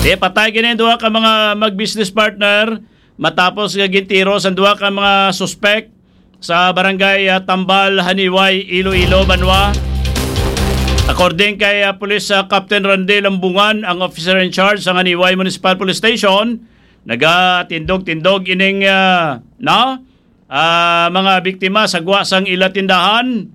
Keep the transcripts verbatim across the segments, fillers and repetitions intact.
Di patay gini duha ka mga mag-business partner matapos nga gintiro sa duha ka mga suspect sa barangay uh, Tambal, Haniway, Iloilo, Banwa. According kay uh, Police uh, Captain Randy Lambungan, ang officer in charge sa Haniway Municipal Police Station, nagatindog-tindog ining uh, no? uh, mga biktima sa guwasang ila tindahan.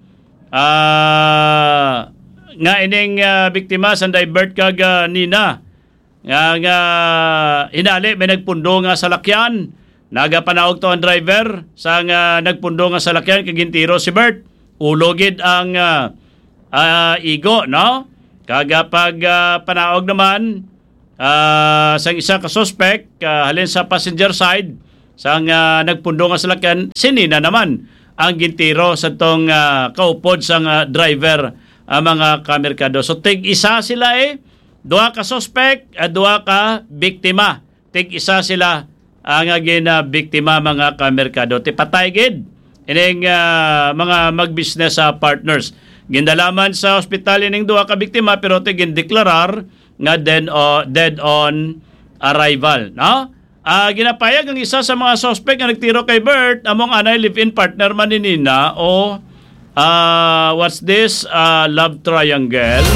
Uh, nga ining uh, biktima sa divert kag uh, nina. Nga nga hinali may nagpundo nga salakyan. Nagapanawag to ang driver sa nga nagpundo nga salakyan kag gintiro si Bert. Ulogid ang uh, uh, igo, no? Kaga pag uh, panawag naman uh, sa isa ka suspect uh, halin sa passenger side sang uh, nagpundo nga salakyan, sinina naman ang gintiro sa tong uh, kaupod sang uh, driver ang uh, mga kamerkado. So tig isa sila eh, duha ka suspect at duha ka biktima. Tig isa sila ang uh, gina biktima mga kamerkado. Ti patay gid ining uh, mga mag-business uh, partners. Gindalaman sa ospital ining duha ka biktima pero tig gindeklarar nga dead, uh, dead on arrival, no? Uh, ginapayag ang isa sa mga suspect na nagtiro kay Bert among anay live-in partner man ni Nina o uh, what's this? Uh, love triangle.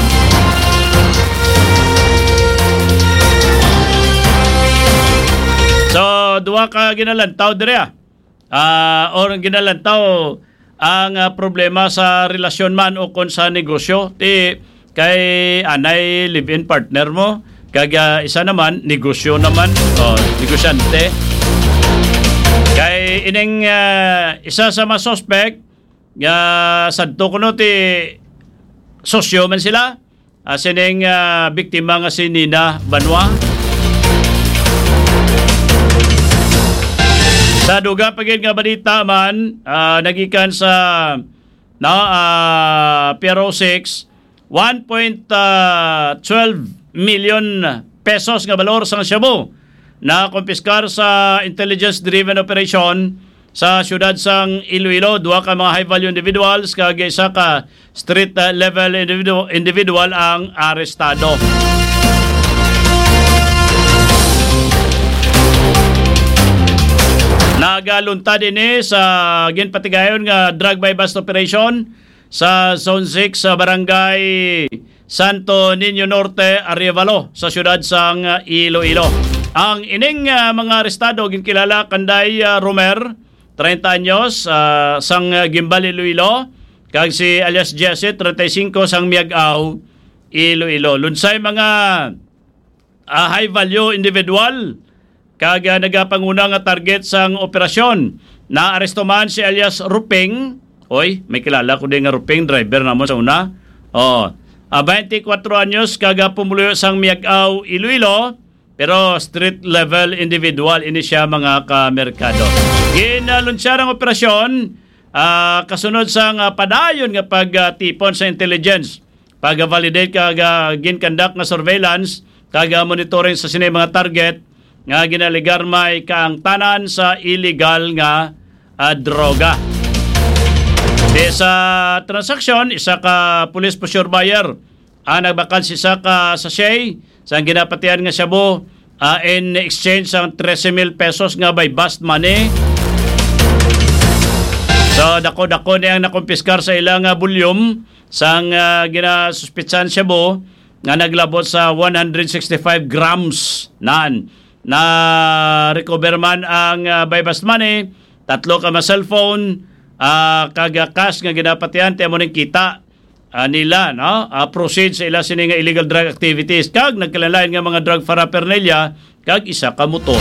So, duwa ka ginalantaw dire uh, or ginalantaw ang uh, problema sa relasyon man o kon sa negosyo. Ti kay anay live-in partner mo. Kaga isa naman, negosyo naman, o negosyante. Kay ining uh, isa sa mga suspect, uh, sadto ko no, ti sosyo man sila, uh, sining uh, biktima nga si Nina Banwa. Sa duga pagid nga balita man, uh, nagikan sa no, uh, Piero six, one point one two million pesos nga balor sa Shabu na kumpiskar sa intelligence-driven operation sa syudad sang Iloilo. Duha ka mga high-value individuals kag isa ka street-level individual, individual ang arestado. Nagaluntad ini sa ginpatigayon nga drug by bust operation sa Zone six sa Barangay Santo Niño Norte, Arevalo sa syudad sang uh, Iloilo. Ang ining uh, mga arestado ginkilala kanday uh, Romer, thirty anyos, uh, sang uh, Gimbal, Iloilo, kag si alias Jesse, thirty-five, sang Miag-aw, Iloilo. Lunsay mga uh, high value individual kag uh, nagapanguna nga target sang operasyon. Na aresto man si alias Ruping. Oy, may kilala ko din nga Ruping, driver namo sa una. Oh, Uh, twenty-four anyos kaga pumuloy sang Miag-aw, Iloilo, pero street level individual ini siya mga kamerkado. Ginalunsya ang operasyon uh, kasunod sang uh, padayon nga pagtipon uh, sa intelligence, pag-validate kaga ginkandak nga surveillance, kaga monitoring sa sini mga target nga ginaligarmay kaang tanan sa illegal nga uh, droga. Di sa transaksyon, isa ka police for sure buyer ang nagbakal si isa ka sachet sa ginapatian nga Shabu uh, in exchange sang thirty mil pesos nga by bust money. So dako-dako niya ang nakumpiskar sa ilang uh, volume sang uh, ginasuspitsan Shabu nga naglabot sa one hundred sixty-five grams naan. Na recover man ang uh, by bust money, tatlo ka ma cellphone, Uh, kaga cash nga ginapatian ti amo ning kita uh, nila no uh, proceed sa ila sini nga illegal drug activities kag nagkalalain nga mga drug paraphernalia kag isa ka motor.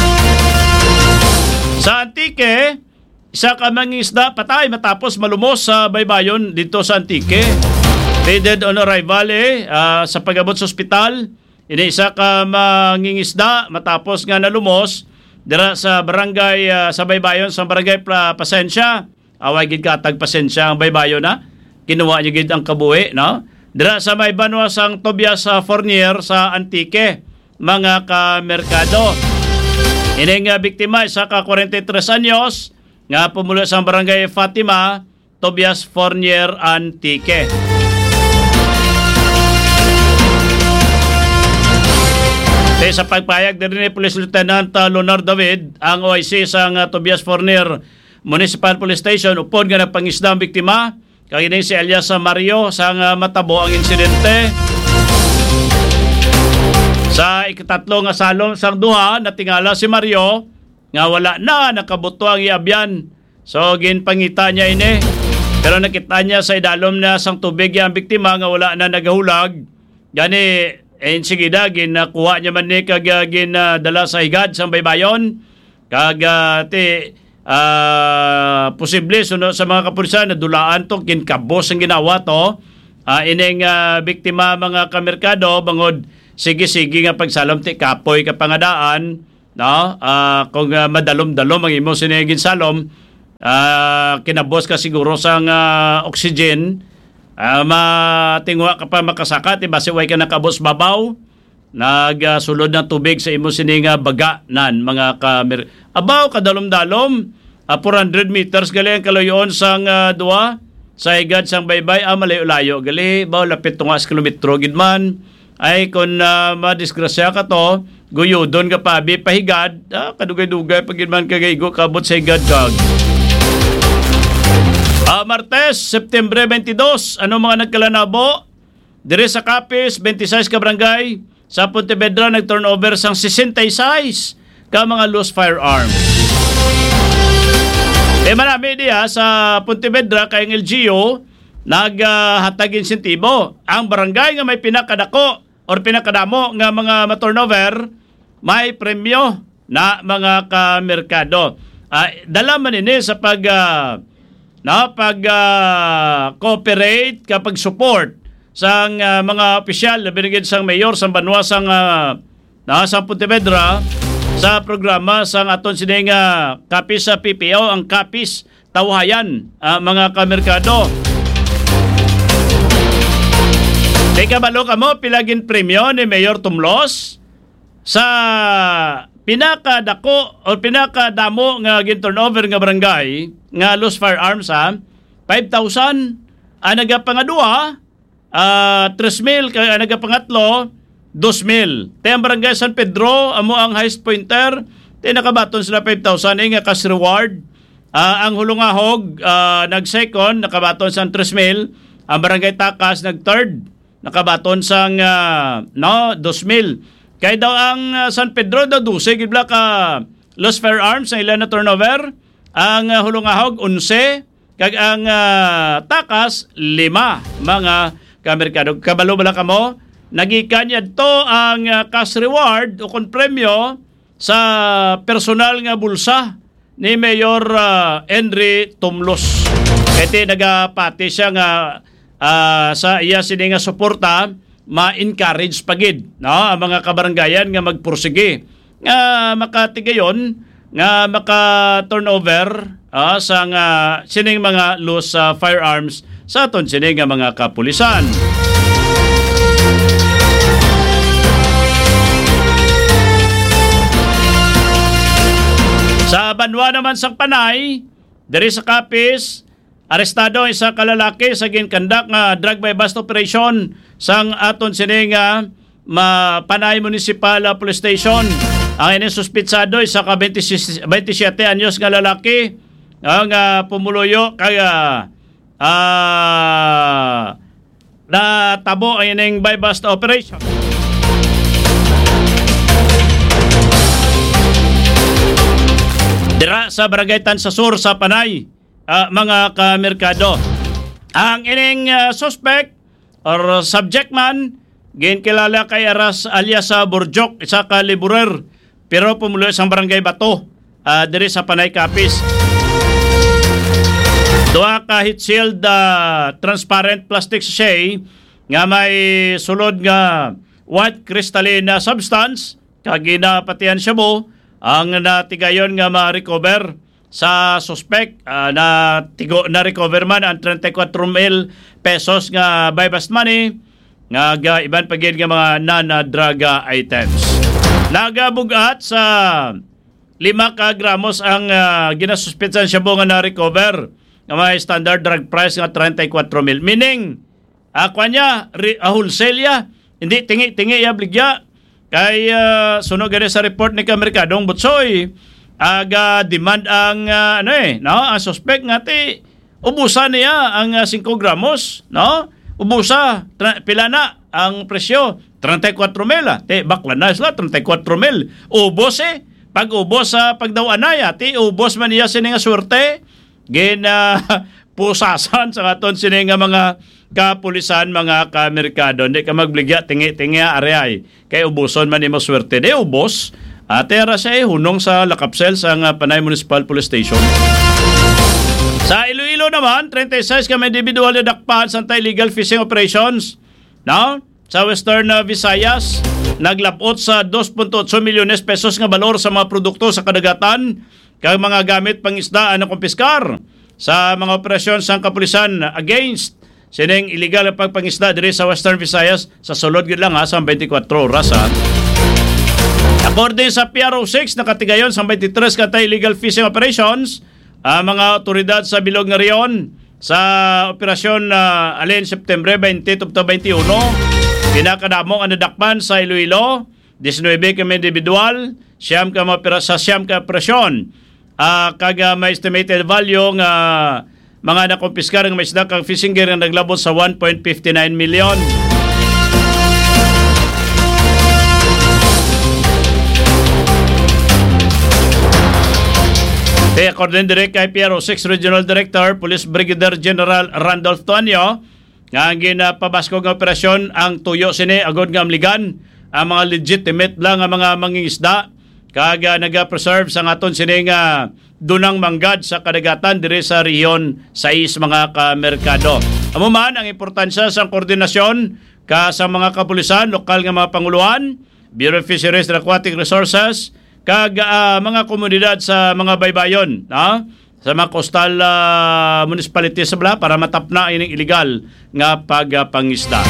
Sa Antique, isa ka mangingisda patay matapos malumos sa baybayon dito sa Antique. Dead on arrival eh, uh, sa pag-abot sa ospital. Ini isa ka mangingisda matapos nga nalumos dira sa barangay uh, sa baybayon sa barangay uh, Pasensya. Away gid ka tag pasensya ang baybayo na kinuha niya gid ang kabuhi, no? Dira sa may banwa sang Tobias sa Fournier sa Antique, mga ka-merkado. Ining uh, biktima isa ka forty-three anyos nga pumulo sa barangay Fatima, Tobias Fournier, Antique. Sa pagpayag din ni Police Lieutenant uh, Leonard David, ang O I C sa uh, Tobias Forner Municipal Police Station, upod nga nagpangisda ang biktima. Kagini si Elias Mario sa uh, matabo ang insidente. Sa ikatatlo nga salong sang duha, natingala si Mario nga wala na, nakabuto ang iabyan. So, ginpangita niya ini. Pero nakita niya sa idalom na sang tubig ang biktima nga wala na nagahulag. Gani, eh, sige na, ginakuha niya man ni kag uh, ginadala sa higad sa baybayon. Kag, uh, ti, uh, posible, suno sa mga kapulisan, nadulaan to, ginkabos ang ginawa to. Uh, ining uh, biktima mga kamerkado, bangod, sige-sige nga pagsalom, ti kapoy kapangadaan, no? Uh, kung uh, madalom-dalom ang imo sinigin salom, uh, kinabos ka siguro sang uh, oxygen, Uh, matingwa ka pa makasakat, iba siway ka nakabos babaw, nagsulod uh, ng tubig sa imo sininga baga nan mga kamer. Abaw, kadalom-dalom, uh, four hundred meters gali ang kalayoon sang uh, dua, sa higad sang baybay, ah, malayo-layo gali, baw lapit tungas kilometro gidman, ay kung uh, madisgrasya ka to, guyudon ka pa, bi pahigad, ah, kadugay-dugay pag gidman kagaygo, kabot sa higad kag. Uh, Martes, September twenty-dos, ano mga nagkalanabo? Dire sa Capiz, twenty-six ka barangay. Sa Pontevedra, nag-turnover sang sixty-six ka mga loose firearms. E marami diya sa Pontevedra, kayang L G U, naghatag uh, insentibo. Ang barangay nga may pinakadako or pinakadamo nga mga ma-turnover, may premyo na mga kamerkado. Uh, dala man ini sa pag... Uh, na pag uh, cooperate kapag support sang uh, mga opisyal na binigyan sang mayor sang banwa sang uh, na sa Pontevedra sa programa sang aton sining uh, Capiz sa P P O, ang Capiz Tawhayan, uh, mga kamerkado. Teka balo ka mo pilagin premyo ni Mayor Tumlos sa pinakadako o pinakadamo nga gin-turnover nga barangay nga loose firearms ha, five thousand ang nagapangadua, uh, three mil kaya nagapangatlo, two mil. Tayang barangay San Pedro, amo ang highest pointer, tayo nakabaton sila five thousand, nga cash reward. Uh, ang Hulungahog, uh, nag-second, nakabaton sa three mil. Ang barangay Takas, nag-third, nakabaton sa uh, no, two mil. Kaya daw ang uh, San Pedro daw duse gibla ka lost firearms na ilan na turnover. Ang uh, Hulungahog eleven, kag ang uh, Takas lima mga kamerkado. Kabalo bala kamo, nagikan to ang uh, cash reward o kon premyo sa personal nga bulsa ni Mayor uh, Henry Tumlos. Iti nagapati siya nga uh, sa iya sini nga suporta, ma-encourage pagid no ang mga kabarangayan nga magpursige nga makatigayon nga maka-turnover uh, sa nga sining mga loose uh, firearms sa aton sining nga mga kapulisan. Sa Banwa naman sang Panay, diri sa Capiz, arestado isa ka lalaki sa ginkandak nga drug by bust operation sang aton sini nga Panay Municipal Police Station. Ang inisuspitsado isa ka twenty-seven anyos nga lalaki ang uh, pumuluyo kaya uh, natabo ang ining by bust operation. Dira sa Barangay Tansasur sa Panay, uh, mga kamerkado. Ang ining uh, suspect or subject man, ginkilala kay Aras alias sa Burjok, isa ka liburer, pero pumulo sa Barangay Bato, uh, diri sa Panay Capiz. Duha ka heat shield uh, transparent plastic sachet nga may sulod nga white crystalline na substance, kag ginapatian siya mo ang natigayon nga ma-recover sa suspect, uh, na tigo na recover man ang thirty-four mil pesos nga by bust money nga ga, iban pagid nga mga non-drug items. Nagabugat sa lima ka gramos ang uh, ginasuspetsan siya mo nga na-recover nga may standard drug price nga thirty-four mil. Meaning, ako uh, niya, re, uh, wholesale ya, hindi tingi-tingi ya bligya. kay uh, sunog gani sa report ni Kamerkadong Butsoy, aga demand ang uh, ano eh, no, ang suspect nga ti ubusa niya ang uh, five gramos, no? Ubusa, tra- pila na ang presyo, thirty-four mil, ti bakla na sila thirty-four mil. Ubos eh, pag ubos sa uh, pagdaw anaya, ti ubos man niya sini nga swerte, gin uh, pusasan sa aton sini nga mga kapulisan, mga kamerkado. Hindi ka magbligya, tingi-tingi areay. Kay ubuson man ni mo swerte. Di ubos. At era siya eh, hunong sa Lakapsel sa uh, Panay Municipal Police Station. Sa Iloilo naman, thirty-six kami individual na dakpan sa illegal fishing operations. No? Sa Western uh, Visayas, naglapot sa two point eight milyones pesos nga balor sa mga produkto sa kadagatan kag mga gamit pangisdaan na kumpiskar sa mga operasyon sa kapulisan against sining illegal na pagpangisda diri sa Western Visayas sa sulod gid lang ha sa twenty-four oras ha. According sa P R O six, nakatigayon sa twenty-three ka illegal fishing operations ang uh, mga otoridad sa bilog nga riyon sa operasyon uh, alin September twenty to twenty-one. Pinakadamo ang nadakpan sa Iloilo, nineteen ka individual, siyam ka mga sa siyam ka operasyon. Uh, kaga may estimated value nga uh, mga nakumpiskar ng may isda kang fishing gear nga naglabot sa one point five nine million. Kaya according direct kay P R O six Regional Director, Police Brigadier General Randolph Tuanyo, nga ang ginapabasko ng operasyon ang tuyo sini agod nga amligan ang mga legitimate lang ang mga mangingisda kaga naga-preserve sa aton sini nga dunang manggad sa kadagatan diri sa rehiyon sais mga kamerkado. Amo man ang importansya sa koordinasyon ka sa mga kapulisan, lokal nga mga panguluhan, Bureau of Fisheries and Aquatic Resources, kag uh, mga komunidad sa mga baybayon, ha? Sa mga coastal uh, municipalities sa bala para matapna ining illegal nga pagpangisda.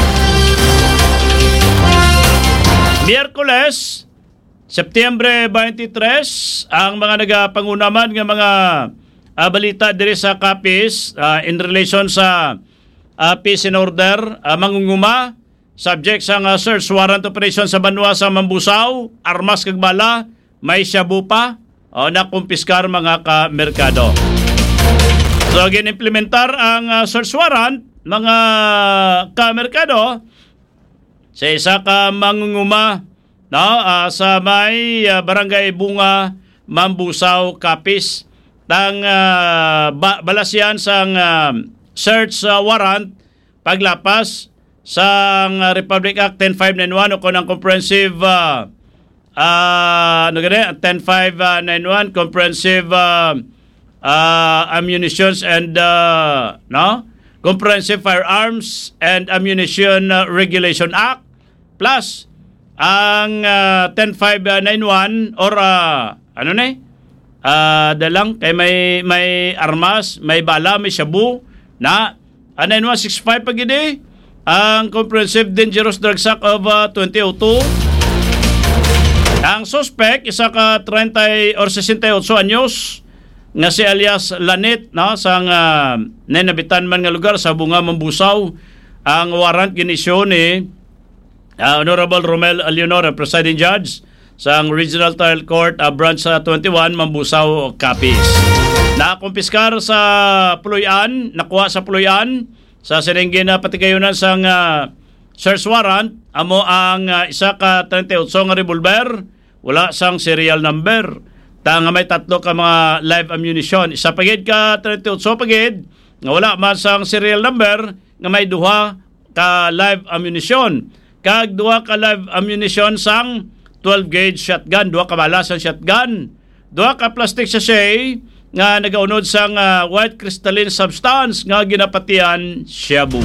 Miyerkules, September twenty-three, ang mga nagapangunaman nga mga uh, balita diri sa Capiz uh, in relation sa uh, peace and order, uh, mangunguma subject sa uh, search warrant operation sa Banwa sa Mambusaw, armas kag bala, may shabu pa o nakumpiskar mga kamerkado. So ginimplementar ang uh, search warrant mga kamerkado sa isa ka mangunguma, no, uh, sa may uh, Barangay Bunga, Mambusaw, Capiz. Tang uh, ba- balasyan sang uh, search uh, warrant paglapas sa uh, Republic Act ten five ninety-one o kon ang comprehensive uh, Uh, ano gani? ten five ninety-one comprehensive uh, uh, ammunitions and uh, no comprehensive firearms and ammunition uh, regulation act plus ang uh, ten five ninety-one or uh, ano ni uh, dalang kay may may armas, may bala, may shabu na uh, nine one six five pagidi ang comprehensive dangerous drugs act of uh, twenty oh two. Ang suspect, isa ka thirty or sixty-eight anyos nga si alias Lanit, no, sang uh, nenabitan man nga lugar sa Bunga, Mambusaw. Ang warrant ginisyo ni uh, Honorable Romel Leonor, Presiding Judge sa Regional Trial Court uh, Branch uh, twenty-one, Mambusaw, Capiz. Nakumpiskar sa Puluyan, nakuha sa Puluyan sa siningin na patigayunan sang uh, search warrant, amo ang uh, isa ka thirty-eight nga revolver, wala sang serial number. Tanga may tatlo ka mga live ammunition. Isa pagid ka thirty-eight pagid nga wala man sang serial number nga may duha ka live ammunition. Kag duha ka live ammunition sang twelve gauge shotgun, duha ka bala sang shotgun. Duha ka plastic sachet nga nagaunod sang uh, white crystalline substance nga ginapatian shabu.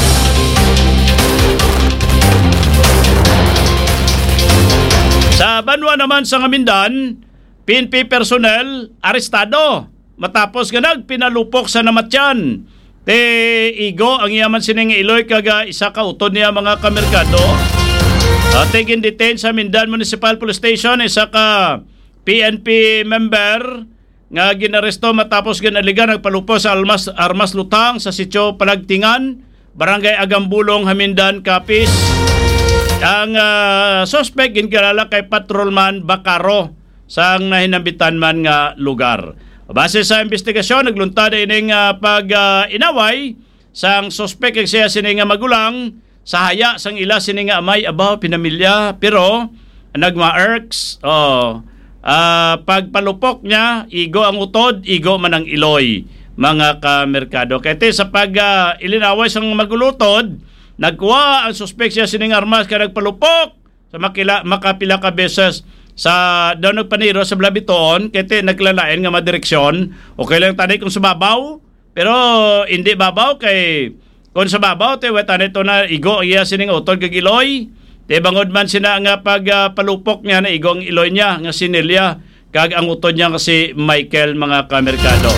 Sa Banwa naman sa Ngamindan, P N P personnel arestado matapos nga nagpinalupok sa namatyan. Te igo ang iyaman sining Iloy kaga isa ka utod niya mga kamerkado. At uh, detain sa Mindan Municipal Police Station isa ka P N P member nga ginaresto matapos ginaligan nagpalupok sa almas, armas lutang sa sitio Palagtingan, Barangay Agambulong, Hamindan, Capiz. Ang uh, suspect ginkilala kay Patrolman Bacaro sa nahinambitan man nga lugar. Base sa investigasyon, nagluntad ining uh, pag-inaway uh, sang suspect kay siya sini nga magulang sa haya sang ila sini nga amay abaw pinamilya pero nagma-erks oh uh, pagpalupok niya igo ang utod igo man ang iloy mga kamerkado kay sa pag uh, ilinaway sang magulutod nagkuha ang suspect siya sining armas kay nagpalupok sa makila makapila ka beses sa daw nagpaniro sa Blabitoon kay naglalain nga madireksyon okay lang tani kung subabaw pero hindi babaw kay kung sa babaw te wetan ito na igo iya sining utod kag iloy te bangod man sina nga pag uh, palupok niya na igo ang iloy niya nga sinilya kag ang utod niya kasi Michael mga kamerkado.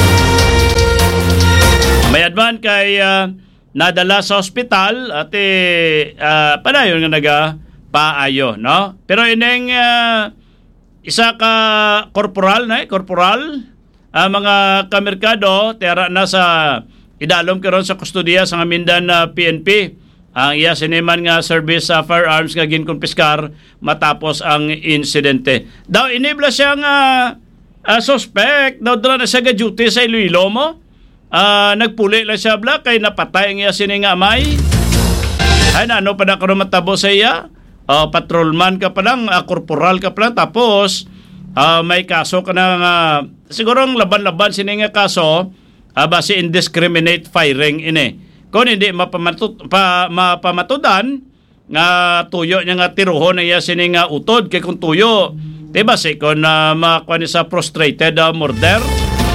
May advan kay uh, nadala sa ospital at eh, uh, padayon nga naga paayo no pero ineng uh, isa ka korporal na eh, korporal uh, mga kamerkado tera na sa idalom karon sa kustodiya sa Mindan na uh, P N P ang iya sineman nga service sa uh, firearms nga ginkumpiskar matapos ang insidente daw inibla siya nga uh, suspect daw dra na siya ga duty sa Iloilo mo uh, nagpuli lang siya bla kay napatay ang iya sining amay ay na ano pa na karon matabo sa iya uh, patrolman ka pa lang uh, korporal ka pa lang tapos uh, may kaso ka na uh, siguro ang laban-laban sining nga kaso uh, base indiscriminate firing ini kung hindi mapamatut, pa, mapamatudan nga tuyo niya nga tiruhon na iya sining nga utod kay kung tuyo diba si kung uh, makuha ni sa prostrated uh, murder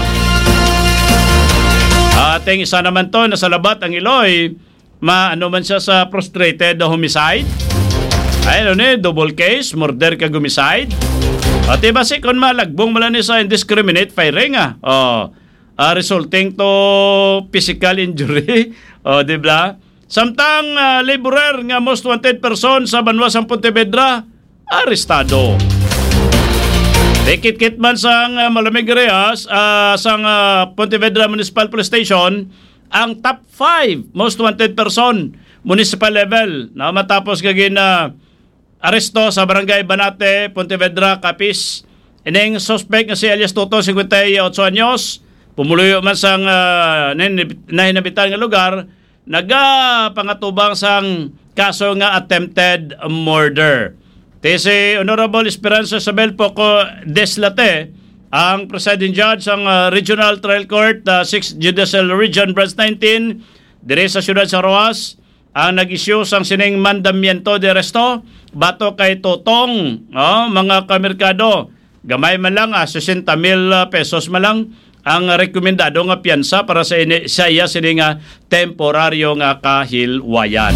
ating isa naman to nasa labat ang iloy maano man siya sa prostrated uh, homicide ay ano ni double case murder kag homicide at diba si kung malagbong mala ni sa indiscriminate firing ah oh Uh, resulting to physical injury. O, oh, di ba? Samtang uh, laborer nga most wanted person sa Banwa sang Pontevedra, arestado. Tikit-kit man sang uh, malamig rehas uh, sang uh, Pontevedra Municipal Police Station, ang top five most wanted person municipal level na matapos gagin na uh, aresto sa Barangay Banate, Pontevedra, Capiz. Ining suspect nga si alias Toto, fifty-eight anyos, pumuluyo man sang uh, nahinabitan nga lugar, nagapangatubang sang kaso nga attempted murder. T C Honorable Esperanza Isabel Poco Deslate, ang presiding judge ng uh, Regional Trial Court, uh, sixth Judicial Region, Branch nineteen, dire sa siyudad sa Roas, ang nag-issue sang sining mandamiento de arresto, bato kay Totong, oh, mga kamerkado, gamay man lang, ah, sixty mil pesos man lang, ang rekomendado nga piyansa para sa, ini, sa iya sini nga temporaryo nga kahilwayan.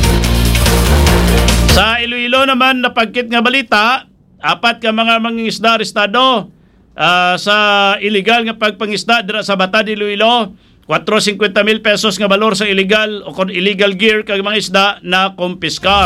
Sa Iloilo naman napagkit nga balita, apat ka mga mangingisda arestado uh, sa illegal nga pagpangisda dira sa Batad, Iloilo. four hundred fifty mil pesos nga balor sa illegal o kon illegal gear kag mga isda na kumpiskar.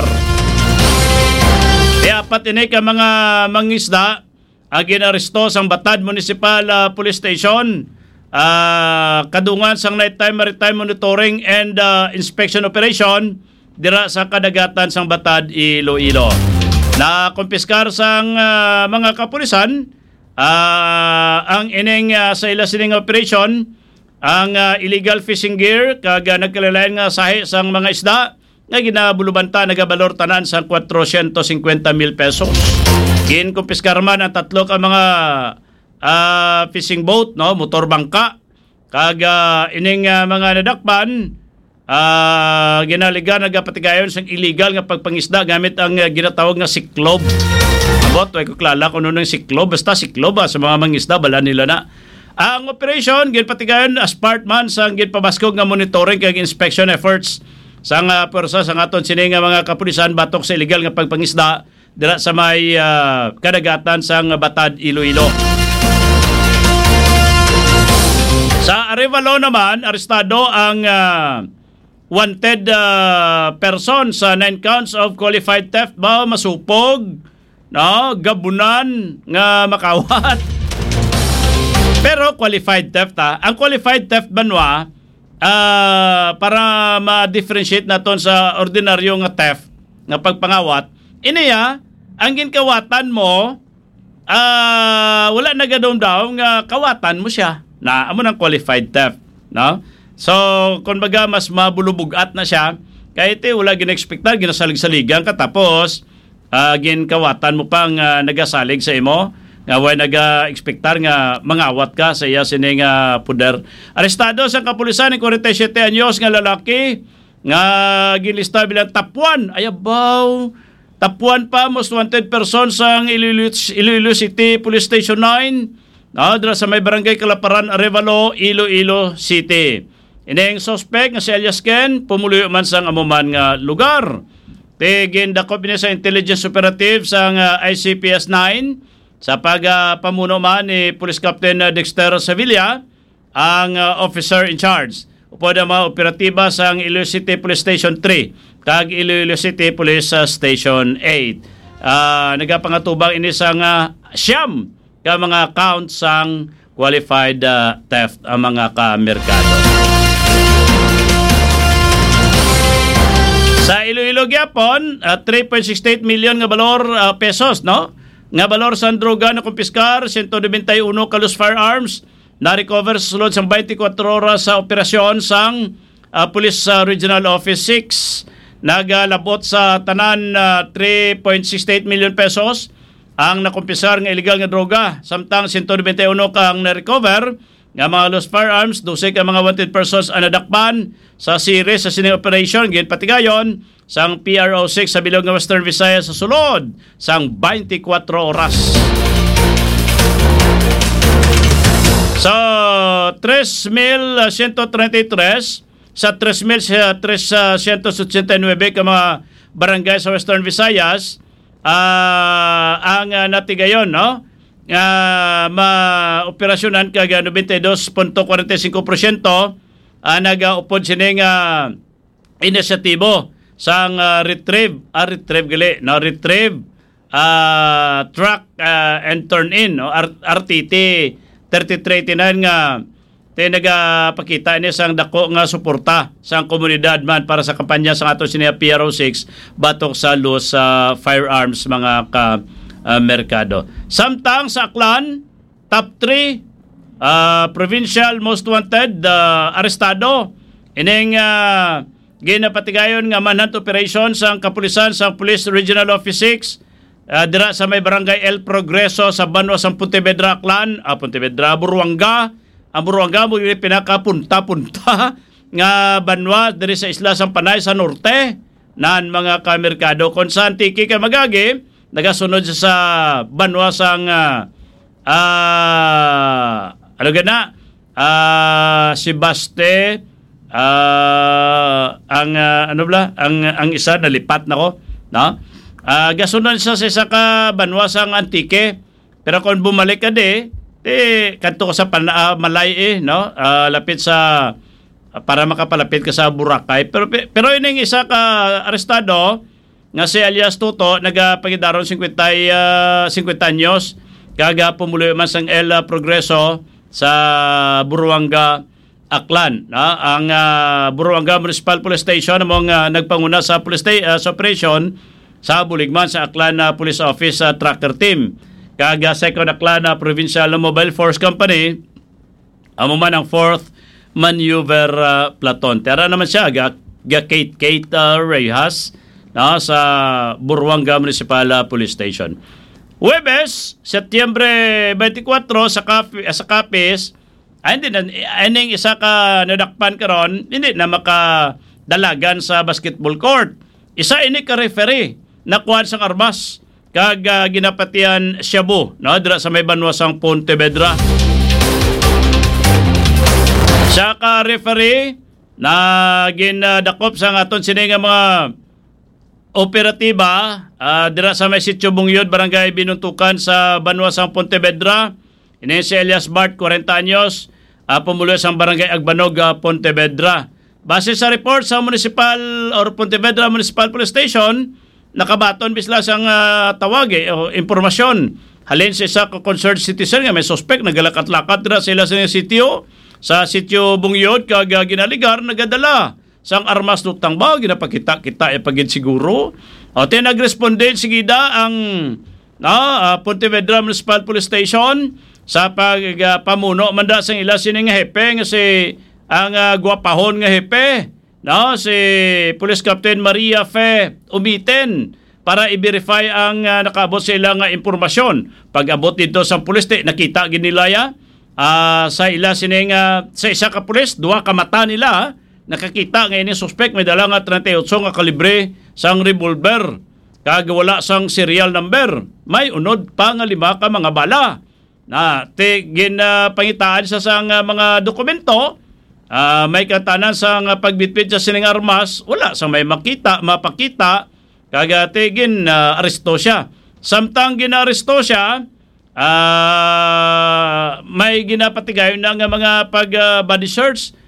E apat ini ka mga mangingisda ang ginaresto sa Batad Municipal uh, Police Station. Uh, kadungan sang nighttime maritime monitoring and uh, inspection operation dira sa kadagatan sang Batad, Iloilo. Na kumpiskar sang uh, mga kapulisan uh, ang ining uh, sa ila sining operation ang uh, illegal fishing gear kag uh, nagkalalain nga sahi sang mga isda nga ginabulubanta nagabalor tanan sang four hundred fifty mil pesos. Gin kumpiskar man ang tatlo ka mga Uh, fishing boat, no, motor bangka kag uh, ining uh, mga nadakpan uh, ginaligan nagapatigayon sang illegal nga pagpangisda gamit ang uh, ginatawag nga siklob. Abot way ko klala kuno nang siklob basta siklob ah, sa mga mangisda bala nila na. Ang operation ginpatigayon as part man sang ginpabaskog nga monitoring kag inspection efforts sang uh, persa sang aton sini nga mga kapulisan batok sa illegal nga pagpangisda dira sa may uh, kadagatan sang Batad, Iloilo. Sa Arevalo naman, arestado ang uh, wanted uh, person sa nine counts of qualified theft ba masupog, no, gabunan nga makawat. Pero qualified theft ha. Ang qualified theft banwa uh, para ma-differentiate naton sa ordinaryo nga theft nga pagpangawat, iniya, ang ginkawatan mo, uh, wala nagadom daw nga kawatan mo siya na amo ng qualified theft, no? So, kung baga mas mabulubugat na siya, kahit eh, wala ginexpectar, ginasalig-saligan ka, tapos uh, ginkawatan mo pang uh, nagasalig sa imo, nga way naga-expectar nga mangawat ka sa iya sining uh, puder. Arestado sa kapulisan ng forty-seven anyos nga lalaki nga gilista bilang tapuan. Ayabaw, tapuan pa, most wanted person sa Iloilo City Police Station nine. No, dira sa may barangay Kalaparan, Arevalo, Iloilo City. Ining suspect nga si alias Ken, pumuloy man sang amuman nga lugar. Tigin dakop niya sa intelligence operative sang uh, I C P S nine. Sa pagpamuno uh, man ni Police Captain uh, Dexter Sevilla, ang uh, officer in charge. Upo na mga operatiba sa Iloilo City Police Station three kag Iloilo City Police uh, Station eight. Uh, nagapangatubang ini sang uh, siyam ka mga counts sang qualified uh, theft ang mga kamerkado. Sa Iloilo gyapon, uh, three point six eight million nga balor uh, pesos, no? Nga balor sa droga na kumpiskar, one hundred ninety-one kalos firearms, na-recover sa sulod sang twenty-four oras sa operasyon sang uh, Police uh, Regional Office six. Nagalabot sa tanan uh, three point six eight million pesos ang nakumpisar nga illegal nga droga. Samtang one hundred ninety-one kang na-recover nga mga lost firearms, dose ka mga wanted persons ang nadakpan sa series sa sining operation. Gin patigayon sang P R O six sa bilog nga Western Visayas sa sulod sang twenty-four oras. So, three mil one hundred thirty-three sa three mil three hundred eighty-nine ka mga barangay sa Western Visayas uh, ang uh, natigayon, no? Uh, ma-operasyonan kag ninety-two point four five percent uh, nag-upod sining uh, inisyatibo sang uh, retrieve, ah, retrieve gali, no? Retrieve uh, track uh, and turn in, no? R T T thirty-three eighty-nine nga te nagapakita ini sang dako nga suporta sang komunidad man para sa kampanya sa ato sining P R O six batok sa loose uh, firearms mga ka Uh, merkado. Samtang sa Aklan, top three uh, provincial most wanted uh, arestado. Ining uh, ginapatigayon nga manhunt operation sa kapulisan sa Police Regional Office six uh, dira sa may barangay El Progreso sa Banwa sa Pontevedra, Aklan, ah, Pontevedra, Buruanga. Ang Buruanga mo pinakapunta-punta nga Banwa diri sa isla sang Panay sa norte nan mga kamerkado. Kung saan tiki ka magagi nagasunod siya sa Banwa sang uh, uh, ano gana uh, si Baste uh, ang uh, ano bla ang ang isa nalipat nako, no? Uh, gasunod siya sa isa ka Banwa sang Antique, pero kung bumalik ka di eh kanto ka sa pan, uh, Malay eh, no? Uh, lapit sa uh, para makapalapit ka sa Boracay, pero pero ining isa ka arestado nga si alias Tuto, nagapagidaron fifty, uh, fifty anyos, kaga pumuloy man sang El Progreso sa Buruanga, Aklan. Na? Ang uh, Buruanga Municipal Police Station among uh, nagpanguna sa police sta- uh, sa operation sa buligman sa Aklan uh, Police Office uh, Tracker Team. Kaga second Aklan uh, Provincial Mobile Force Company, amo man ang fourth Maneuver uh, Platoon. Tera naman siya, ga, ga Kate Kate uh, Reyes, no, sa Buruanga Municipal Police Station. Huwebes, Setyembre twenty-four sa Capi, sa Capis, ay hindi na aning isa ka nadakpan karon, hindi na makadalagan sa basketball court. Isa ini ka referee na kuwan sa armas kag uh, ginapatian Shabu, no, dira sa may Banwa sang Pontevedra. Siya ka referee na ginadakop sa aton sini nga mga operatiba uh, dira sa may Sitio Bungyod, Barangay Binuntukan sa Banwa sang Pontevedra. Ini si Elias Bart, forty anyos, uh, pumuloy sa Barangay Agbanog, uh, Pontevedra. Base sa report sa Municipal or Pontevedra Municipal Police Station, nakabaton bisla sang uh, tawag eh, o impormasyon. Halin sa isa ka concerned citizen nga may suspect nagalakat-lakat dira sila sa sitio sa Sitio Bungyod kag uh, ginaligar nagadala sang armas nutang ba ginapakita kita e pagid siguro O te nagresponde sigida ang no, uh, Pontevedra Municipal Police Station sa pagpamuno uh, manda sang ila sining hepe nga si ang uh, guwapahon nga hepe no si Police Captain Maria Fe Umiten para i-verify ang uh, nakaabot sa ila nga impormasyon. Pag-abot dito sa pulis te nakita ginilaya uh, sa ila sining uh, sa isa ka pulis duha ka mata nila nakakita nga ini suspect may dala nga thirty-eight nga kalibre sang revolver kag wala sang serial number. May unod pa nga lima ka mga bala na te gin uh, pangitaan sa sang uh, mga dokumento. Uh, may katanan sang uh, pagbitbit sa sining armas wala sang may makita mapakita kag te gin uh, aresto siya. Samtang ginaresto siya uh, may ginapatigayon na nga mga pag uh, body search